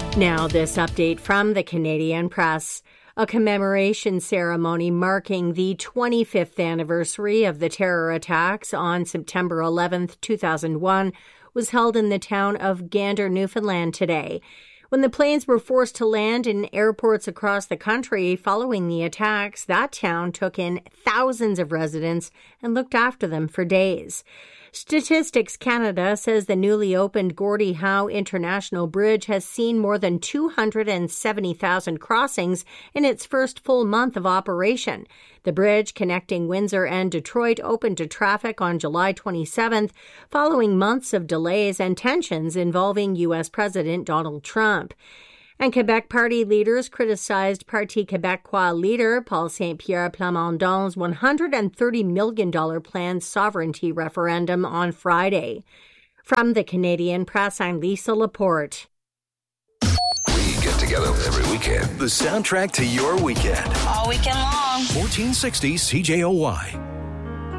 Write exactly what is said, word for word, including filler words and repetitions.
Now, this update from the Canadian Press. A commemoration ceremony marking the twenty-fifth anniversary of the terror attacks on September eleventh, two thousand one was held in the town of Gander, Newfoundland today. When the planes were forced to land in airports across the country following the attacks, that town took in thousands of residents and looked after them for days. Statistics Canada says the newly opened Gordie Howe International Bridge has seen more than two hundred seventy thousand crossings in its first full month of operation. The bridge connecting Windsor and Detroit opened to traffic on July twenty-seventh, following months of delays and tensions involving U S President Donald Trump. And Quebec Party leaders criticized Parti Québécois leader Paul Saint-Pierre Plamondon's one hundred thirty million dollars planned sovereignty referendum on Friday. From the Canadian Press, I'm Lisa Laporte. We get together every weekend. The soundtrack to your weekend. All weekend long. fourteen sixty C J O Y.